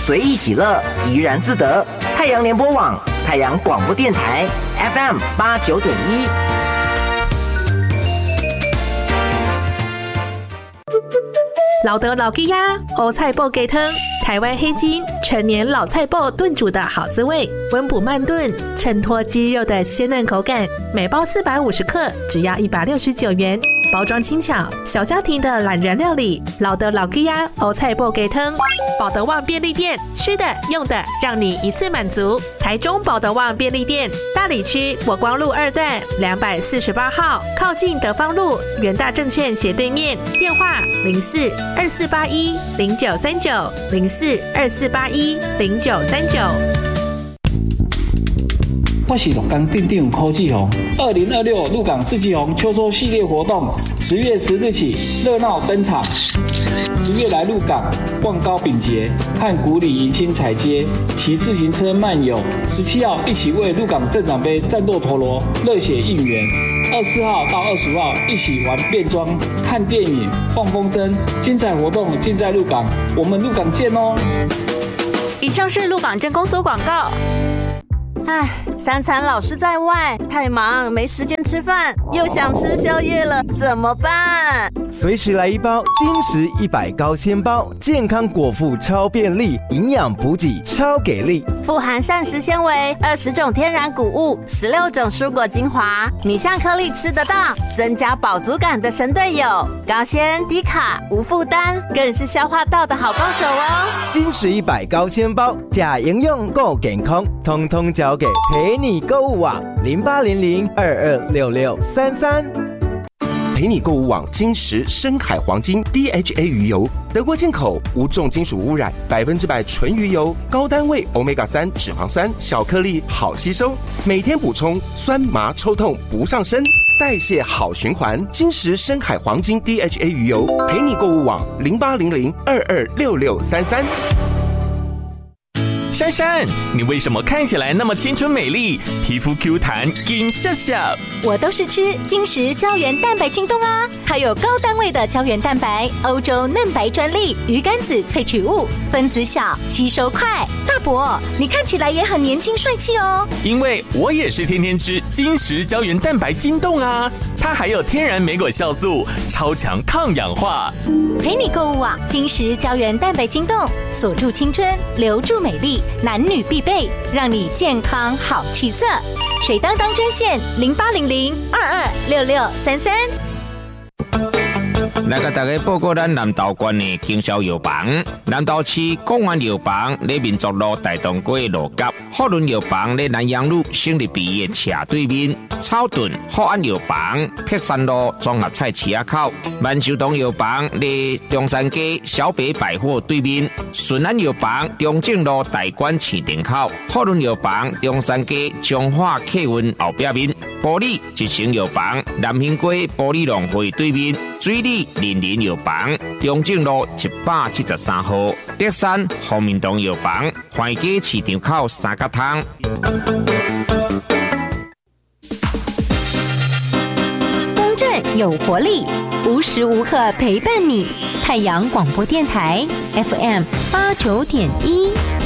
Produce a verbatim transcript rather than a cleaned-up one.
随意喜乐，怡然自得。太阳联播网，太阳广播电台 F M 八九点一。 老德老吉呀，欧菜脯鸡汤，台湾黑金陈年老菜脯炖煮的好滋味，温补慢炖，衬托鸡肉的鲜嫩口感。每包四百五十克，只要一百六十九元。包装轻巧，小家庭的懒人料理。老德老吉呀，欧菜脯鸡汤，保德旺便利店，吃的用的让你一次满足。台中保德旺便利店，大里区国光路二段两百四十八号，靠近德芳路元大证券斜对面。电话零四二四八一零九三九零四二四八一零九三九。 我是鹿港定定科技红，二零二六鹿港四季红秋收系列活动，十月十日起热闹登场。十月来鹿港逛糕饼节，看古里迎亲彩街，骑自行车漫游。十七号一起为鹿港镇长杯战斗陀螺热血应援。二十四号到二十五号一起玩变装、看电影、放风筝，精彩活动尽在鹿港，我们鹿港见哦！ 以上是鹿港镇公所广告。 唉，三餐老是在外，太忙没时间吃饭，又想吃宵夜了，怎么办？ 随时来一包金石一百高纤包，健康果腹超便利，营养补给超给力， 富含膳食纤维，二十种天然谷物，十六种蔬果精华，米香颗粒吃得到，增加饱足感的神队友，高纤低卡无负担，更是消化道的好帮手哦。 金石一百高纤包，假营养够健康，通通交给陪你购物网零八零零二二六六三三。 陪你购物网金石深海黄金 D H A 鱼油，德国进口，无重金属污染，百分之百纯鱼油，高单位 欧米伽三 脂肪酸，小颗粒好吸收，每天补充，酸麻抽痛不上身，代谢好循环。金石深海黄金 D H A 鱼油，陪你购物网零八零零二二六六三三。 珊珊，你为什么看起来那么青春美丽，皮肤 Q 弹，金笑笑？ 我都是吃金石胶原蛋白晶冻啊，它有高单位的胶原蛋白，欧洲嫩白专利，鱼肝子萃取物，分子小，吸收快。大伯，你看起来也很年轻帅气哦。 因为我也是天天吃金石胶原蛋白晶冻啊，它还有天然莓果酵素，超强抗氧化。 陪你购物网金石胶原蛋白晶冻，锁住青春，留住美丽。男女必备，让你健康好气色。水当当专线零八零零二二六六三三。 来甲大家报告咱南投县的经销药房，南投市公安药房咧民族路大东街路角，福伦药房咧南阳路省立毕业斜对面，草屯福安药房碧山路综合菜市口，万寿堂药房咧中山街小北百货对面，顺安药房中正路大馆市场口，福伦药房中山街中华客运后壁面，玻璃一成药房南兴街玻璃农会对面，水里林林药房中正路一百七十三号，德山福民堂药房环街市场口三角汤。 公正有活力，无时无刻陪伴你。太阳广播电台 F M 八九点一。